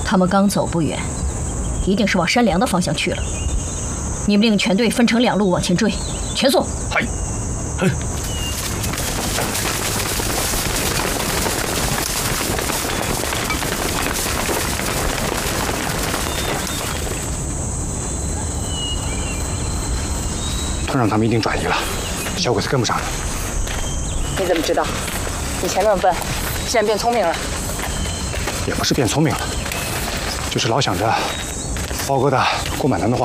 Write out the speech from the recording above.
他们刚走不远，一定是往山梁的方向去了。你们令全队分成2路往前追，全速！ 嗨，嘿。团长他们一定转移了，小鬼子跟不上了。 你怎么知道？以前那么笨，现在变聪明了？ 也不是变聪明了，就是老想着包哥的郭满南的话